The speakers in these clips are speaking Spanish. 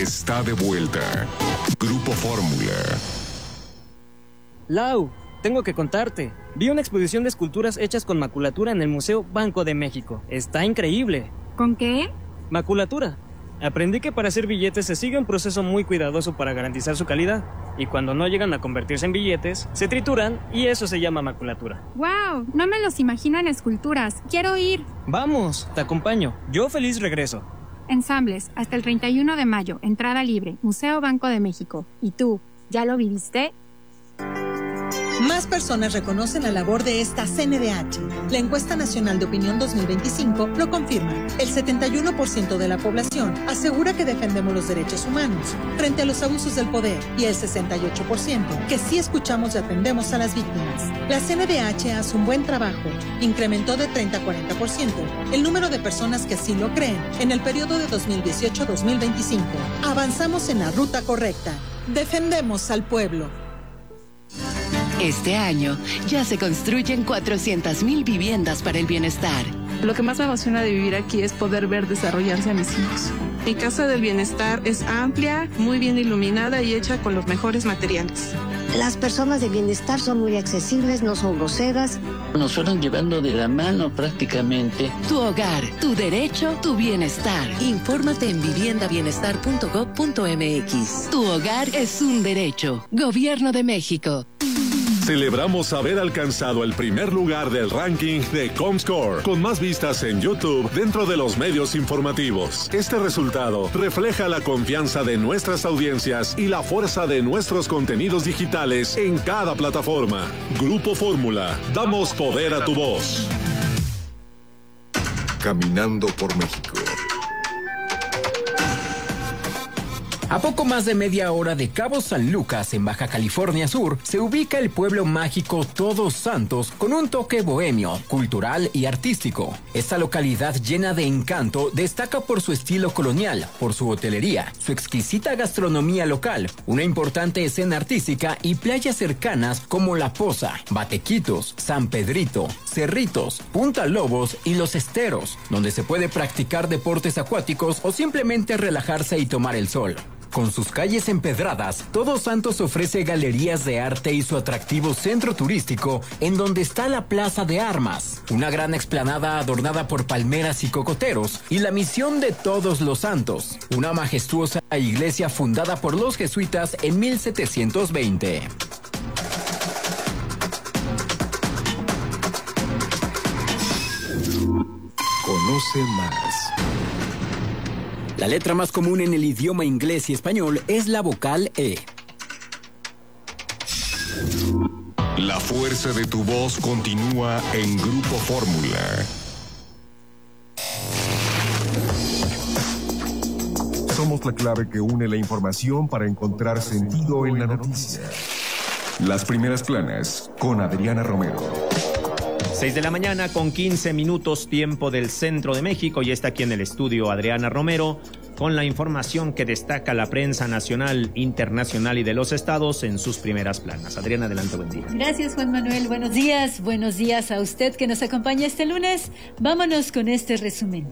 está de vuelta. Grupo Fórmula. Lau, tengo que contarte. Vi una exposición de esculturas hechas con maculatura en el Museo Banco de México. Está increíble. ¿Con qué? Maculatura. Aprendí que para hacer billetes se sigue un proceso muy cuidadoso para garantizar su calidad. Y cuando no llegan a convertirse en billetes, se trituran y eso se llama maculatura. ¡Wow! No me los imagino en esculturas. ¡Quiero ir! Vamos, te acompaño. Yo feliz regreso. Ensambles, hasta el 31 de mayo, entrada libre, Museo Banco de México. ¿Y tú, ya lo viviste? Más personas reconocen la labor de esta CNDH. La Encuesta Nacional de Opinión 2025 lo confirma. El 71% de la población asegura que defendemos los derechos humanos frente a los abusos del poder y el 68% que sí escuchamos y atendemos a las víctimas. La CNDH hace un buen trabajo. Incrementó de 30 a 40% el número de personas que así lo creen en el periodo de 2018-2025. Avanzamos en la ruta correcta. Defendemos al pueblo. Este año ya se construyen 400,000 viviendas para el bienestar. Lo que más me emociona de vivir aquí es poder ver desarrollarse a mis hijos. Mi casa del bienestar es amplia, muy bien iluminada y hecha con los mejores materiales. Las personas de bienestar son muy accesibles, no son groseras. Nos fueron llevando de la mano prácticamente. Tu hogar, tu derecho, tu bienestar. Infórmate en viviendabienestar.gov.mx. Tu hogar es un derecho. Gobierno de México. Celebramos haber alcanzado el primer lugar del ranking de Comscore, con más vistas en YouTube dentro de los medios informativos. Este resultado refleja la confianza de nuestras audiencias y la fuerza de nuestros contenidos digitales en cada plataforma. Grupo Fórmula, damos poder a tu voz. Caminando por México. A poco más de media hora de Cabo San Lucas, en Baja California Sur, se ubica el pueblo mágico Todos Santos con un toque bohemio, cultural y artístico. Esta localidad llena de encanto destaca por su estilo colonial, por su hotelería, su exquisita gastronomía local, una importante escena artística y playas cercanas como La Poza, Batequitos, San Pedrito, Cerritos, Punta Lobos y Los Esteros, donde se puede practicar deportes acuáticos o simplemente relajarse y tomar el sol. Con sus calles empedradas, Todos Santos ofrece galerías de arte y su atractivo centro turístico, en donde está la Plaza de Armas, una gran explanada adornada por palmeras y cocoteros, y la Misión de Todos los Santos, una majestuosa iglesia fundada por los jesuitas en 1720. Conoce más. La letra más común en el idioma inglés y español es la vocal E. La fuerza de tu voz continúa en Grupo Fórmula. Somos la clave que une la información para encontrar sentido en la noticia. Las primeras planas con Adriana Romero. 6 de la mañana con 15 minutos, tiempo del centro de México, y está aquí en el estudio Adriana Romero con la información que destaca la prensa nacional, internacional y de los estados en sus primeras planas. Adriana, adelante, buen día. Gracias, Juan Manuel. Buenos días a usted que nos acompaña este lunes. Vámonos con este resumen.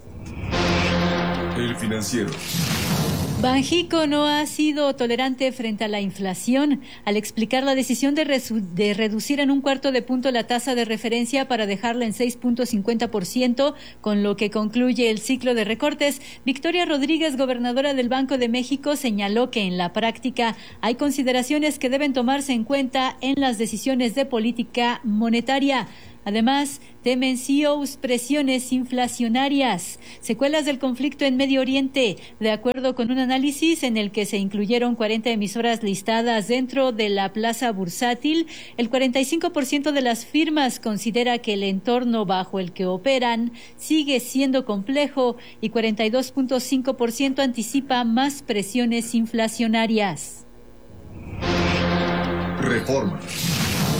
El Financiero. Banxico no ha sido tolerante frente a la inflación al explicar la decisión de reducir en 1/4 punto la tasa de referencia para dejarla en 6.50%, con lo que concluye el ciclo de recortes. Victoria Rodríguez, gobernadora del Banco de México, señaló que en la práctica hay consideraciones que deben tomarse en cuenta en las decisiones de política monetaria. Además, temen CEOs presiones inflacionarias, secuelas del conflicto en Medio Oriente. De acuerdo con un análisis en el que se incluyeron 40 emisoras listadas dentro de la plaza bursátil, el 45% de las firmas considera que el entorno bajo el que operan sigue siendo complejo y 42.5% anticipa más presiones inflacionarias. Reforma.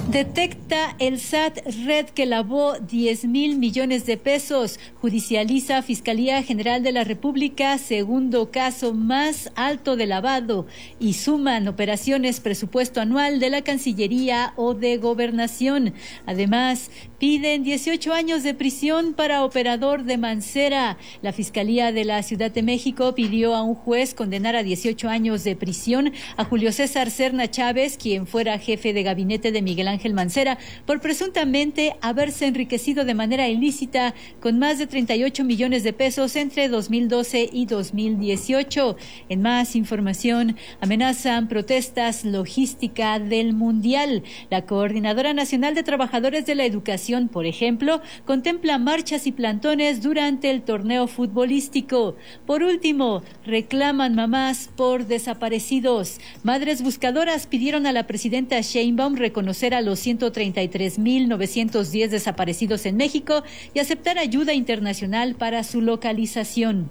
Detecta el SAT red que lavó 10,000 millones de pesos. Judicializa Fiscalía General de la República, segundo caso más alto de lavado. Y suman operaciones presupuesto anual de la Cancillería o de Gobernación. Además, piden 18 años de prisión para operador de Mancera. La Fiscalía de la Ciudad de México pidió a un juez condenar a 18 años de prisión a Julio César Serna Chávez, quien fuera jefe de gabinete de Miguel Ángel Mancera, por presuntamente haberse enriquecido de manera ilícita con más de 38 millones de pesos entre 2012 y 2018. En más información, amenazan protestas logística del Mundial. La Coordinadora Nacional de Trabajadores de la Educación, por ejemplo, contempla marchas y plantones durante el torneo futbolístico. Por último, reclaman mamás por desaparecidos. Madres buscadoras pidieron a la presidenta Sheinbaum reconocer a los 133,910 desaparecidos en México y aceptar ayuda internacional para su localización.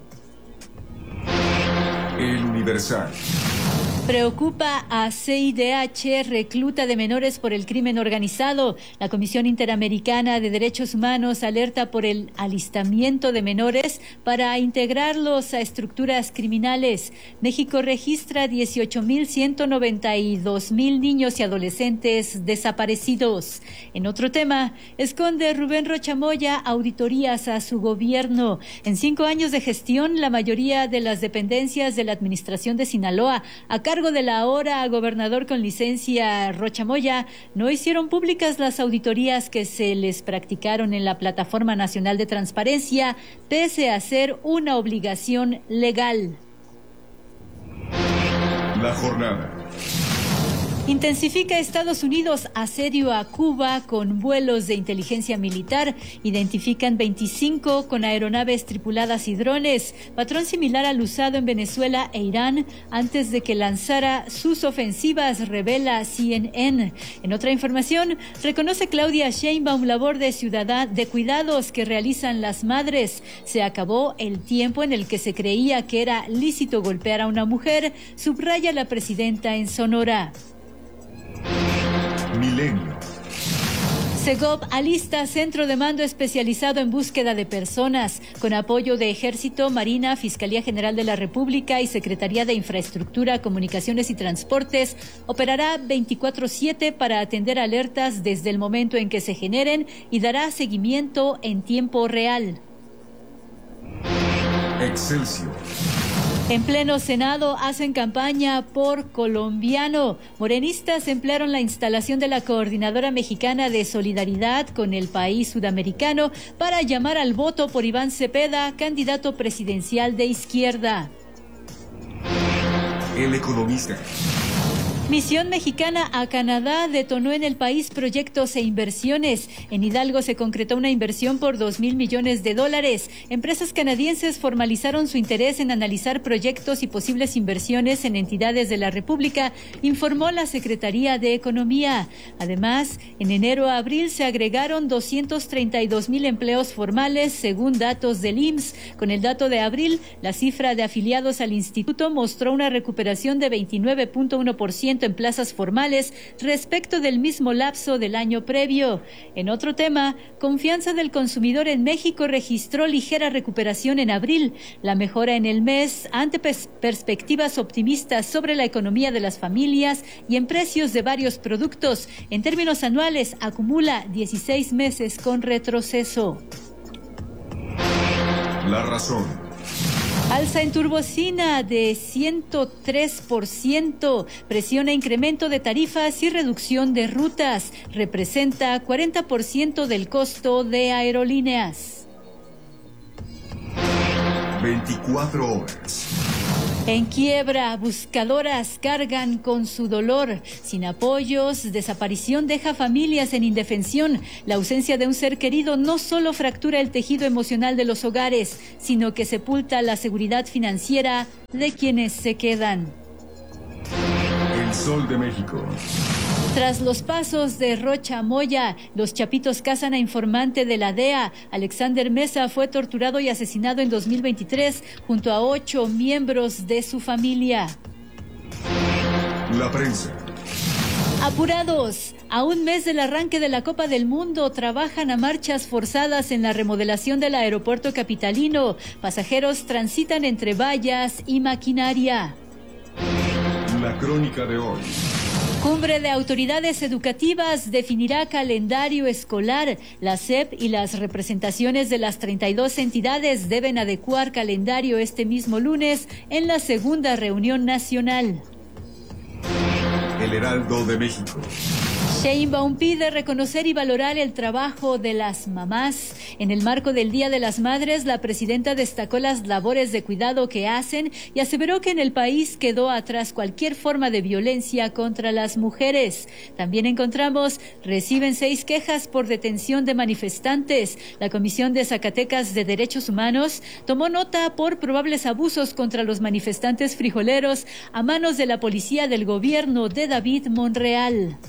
El Universal. Preocupa a CIDH recluta de menores por el crimen organizado. La Comisión Interamericana de Derechos Humanos alerta por el alistamiento de menores para integrarlos a estructuras criminales. México registra 18,192,000 niños y adolescentes desaparecidos. En otro tema, esconde Rubén Rocha Moya auditorías a su gobierno. En 5 años de gestión, la mayoría de las dependencias de la Administración de Sinaloa, a cargo del ahora gobernador con licencia Rocha Moya, no hicieron públicas las auditorías que se les practicaron en la Plataforma Nacional de Transparencia, pese a ser una obligación legal. La jornada. Intensifica Estados Unidos asedio a Cuba con vuelos de inteligencia militar. Identifican 25 con aeronaves tripuladas y drones, patrón similar al usado en Venezuela e Irán antes de que lanzara sus ofensivas, revela CNN. En otra información, reconoce Claudia Sheinbaum labor de cuidados que realizan las madres. Se acabó el tiempo en el que se creía que era lícito golpear a una mujer, subraya la presidenta en Sonora. Milenio. Segov alista centro de mando especializado en búsqueda de personas, con apoyo de Ejército, Marina, Fiscalía General de la República y Secretaría de Infraestructura, Comunicaciones y Transportes. Operará 24/7 para atender alertas desde el momento en que se generen y dará seguimiento en tiempo real. Excelsior. En pleno Senado hacen campaña por colombiano. Morenistas emplearon la instalación de la Coordinadora Mexicana de Solidaridad con el país sudamericano para llamar al voto por Iván Cepeda, candidato presidencial de izquierda. El Economista. Misión mexicana a Canadá detonó en el país proyectos e inversiones. En Hidalgo se concretó una inversión por $2,000 millones. Empresas canadienses formalizaron su interés en analizar proyectos y posibles inversiones en entidades de la República, informó la Secretaría de Economía. Además, en enero a abril se agregaron 232,000 empleos formales, según datos del IMSS. Con el dato de abril, la cifra de afiliados al instituto mostró una recuperación de 29.1% en plazas formales respecto del mismo lapso del año previo. En otro tema, confianza del consumidor en México registró ligera recuperación en abril. La mejora en el mes ante perspectivas optimistas sobre la economía de las familias y en precios de varios productos. En términos anuales, acumula 16 meses con retroceso. La razón. Alza en turbocina de 103%, presiona incremento de tarifas y reducción de rutas. Representa 40% del costo de aerolíneas. 24 horas. En quiebra, buscadoras cargan con su dolor. Sin apoyos, desaparición deja familias en indefensión. La ausencia de un ser querido no solo fractura el tejido emocional de los hogares, sino que sepulta la seguridad financiera de quienes se quedan. El Sol de México. Tras los pasos de Rocha Moya, los chapitos cazan a informante de la DEA. Alexander Mesa fue torturado y asesinado en 2023 junto a 8 miembros de su familia. La prensa. Apurados, a un mes del arranque de la Copa del Mundo, trabajan a marchas forzadas en la remodelación del aeropuerto capitalino. Pasajeros transitan entre vallas y maquinaria. La crónica de hoy. Cumbre de autoridades educativas definirá calendario escolar. La SEP y las representaciones de las 32 entidades deben adecuar calendario este mismo lunes en la segunda reunión nacional. El Heraldo de México. Sheinbaum pide reconocer y valorar el trabajo de las mamás. En el marco del Día de las Madres, la presidenta destacó las labores de cuidado que hacen y aseveró que en el país quedó atrás cualquier forma de violencia contra las mujeres. También encontramos, reciben 6 quejas por detención de manifestantes. La Comisión de Zacatecas de Derechos Humanos tomó nota por probables abusos contra los manifestantes frijoleros a manos de la policía del gobierno de David Monreal.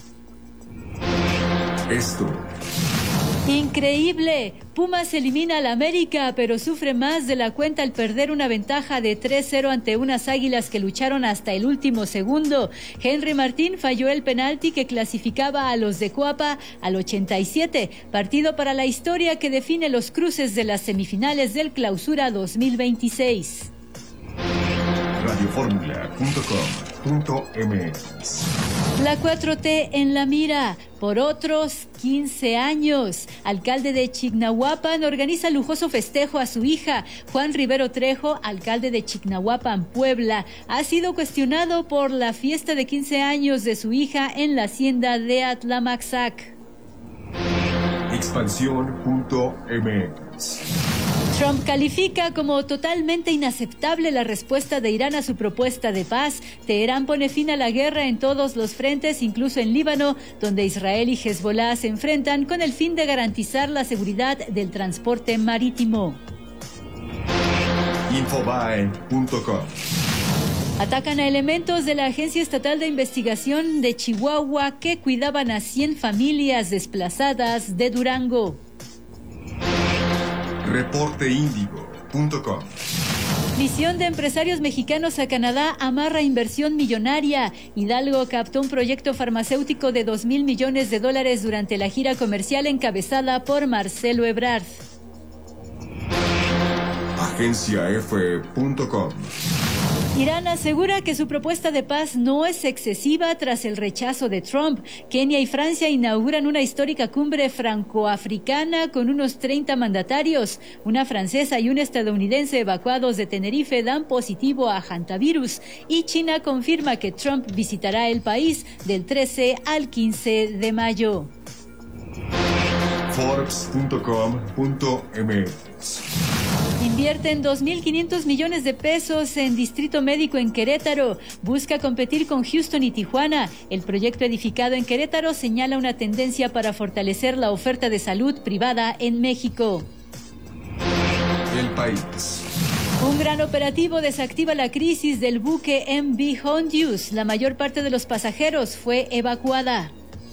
Esto. Increíble. Pumas elimina al América, pero sufre más de la cuenta al perder una ventaja de 3-0 ante unas Águilas que lucharon hasta el último segundo. Henry Martín falló el penalti que clasificaba a los de Coapa al 87. Partido para la historia que define los cruces de las semifinales del Clausura 2026. Radioformula.com.mx. La 4T en la mira por otros 15 años. Alcalde de Chignahuapan organiza lujoso festejo a su hija. Juan Rivero Trejo, alcalde de Chignahuapan, Puebla, ha sido cuestionado por la fiesta de 15 años de su hija en la hacienda de Atlamaxac. Expansión.mx. Trump califica como totalmente inaceptable la respuesta de Irán a su propuesta de paz. Teherán pone fin a la guerra en todos los frentes, incluso en Líbano, donde Israel y Hezbollah se enfrentan con el fin de garantizar la seguridad del transporte marítimo. Infobae.com. Atacan a elementos de la Agencia Estatal de Investigación de Chihuahua que cuidaban a 100 familias desplazadas de Durango. Reporteindigo.com. Misión de empresarios mexicanos a Canadá amarra inversión millonaria. Hidalgo captó un proyecto farmacéutico de $2,000 millones durante la gira comercial encabezada por Marcelo Ebrard. Agenciaf.com. Irán asegura que su propuesta de paz no es excesiva tras el rechazo de Trump. Kenia y Francia inauguran una histórica cumbre francoafricana con unos 30 mandatarios. Una francesa y un estadounidense evacuados de Tenerife dan positivo a hantavirus. Y China confirma que Trump visitará el país del 13 al 15 de mayo. Forbes.com.mx. Invierten 2.500 millones de pesos en Distrito Médico en Querétaro. Busca competir con Houston y Tijuana. El proyecto edificado en Querétaro señala una tendencia para fortalecer la oferta de salud privada en México. El País. Un gran operativo desactiva la crisis del buque MV Hondius. La mayor parte de los pasajeros fue evacuada.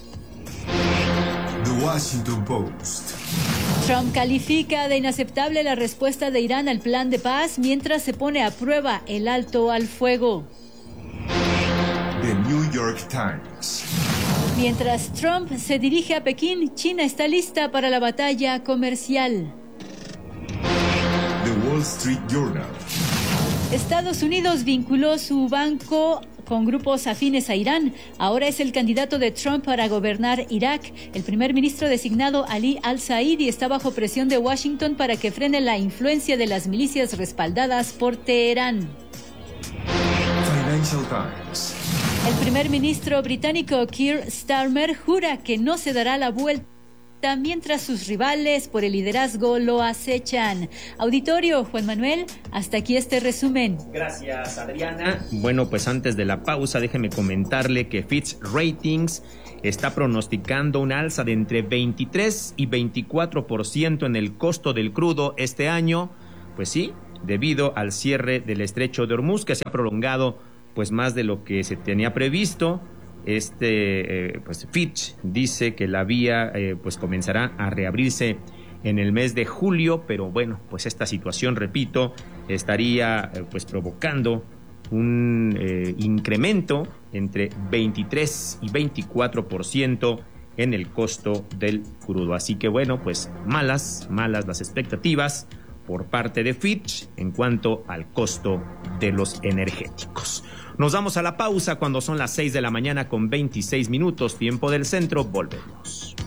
The Washington Post. Trump califica de inaceptable la respuesta de Irán al plan de paz mientras se pone a prueba el alto al fuego. The New York Times. Mientras Trump se dirige a Pekín, China está lista para la batalla comercial. The Wall Street Journal. Estados Unidos vinculó su banco con grupos afines a Irán. Ahora es el candidato de Trump para gobernar Irak. El primer ministro designado Ali al-Saidi está bajo presión de Washington para que frene la influencia de las milicias respaldadas por Teherán. Financial Times. El primer ministro británico Keir Starmer jura que no se dará la vuelta mientras sus rivales por el liderazgo lo acechan. Auditorio, Juan Manuel, hasta aquí este resumen. Gracias, Adriana. Bueno, pues antes de la pausa, déjeme comentarle que Fitch Ratings está pronosticando un alza de entre 23 y 24% en el costo del crudo este año. Pues sí, debido al cierre del estrecho de Hormuz, que se ha prolongado pues más de lo que se tenía previsto. Pues Fitch dice que la vía pues comenzará a reabrirse en el mes de julio, pero bueno, pues esta situación, repito, estaría pues provocando un incremento entre 23 y 24% en el costo del crudo. Así que bueno, pues malas las expectativas por parte de Fitch en cuanto al costo de los energéticos. Nos damos a la pausa cuando son las 6 de la mañana con 26 minutos, tiempo del centro. Volvemos.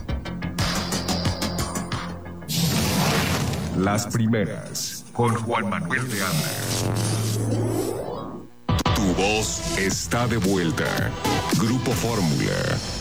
Las primeras, con Juan Manuel de Anda. Tu voz está de vuelta. Grupo Fórmula.